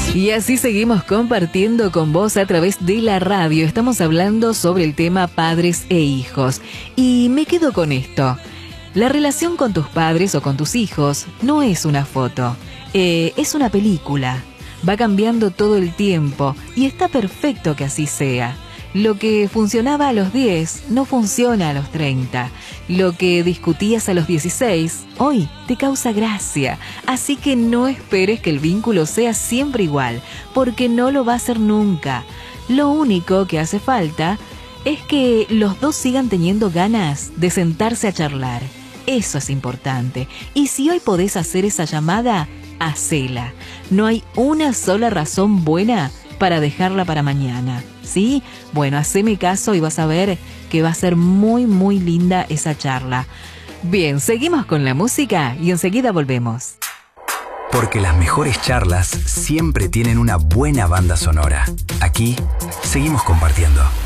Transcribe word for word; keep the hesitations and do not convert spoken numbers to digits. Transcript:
Y así seguimos compartiendo con vos a través de la radio. Estamos hablando sobre el tema padres e hijos. Y me quedo con esto. La relación con tus padres o con tus hijos no es una foto, eh, es una película. Va cambiando todo el tiempo y está perfecto que así sea. Lo que funcionaba a los diez no funciona a los treinta. Lo que discutías a los dieciséis, hoy te causa gracia. Así que no esperes que el vínculo sea siempre igual, porque no lo va a ser nunca. Lo único que hace falta es que los dos sigan teniendo ganas de sentarse a charlar. Eso es importante. Y si hoy podés hacer esa llamada, hacela. No hay una sola razón buena para dejarla para mañana, ¿sí? Bueno, haceme caso y vas a ver que va a ser muy, muy linda esa charla. Bien, seguimos con la música y enseguida volvemos. Porque las mejores charlas siempre tienen una buena banda sonora. Aquí seguimos compartiendo.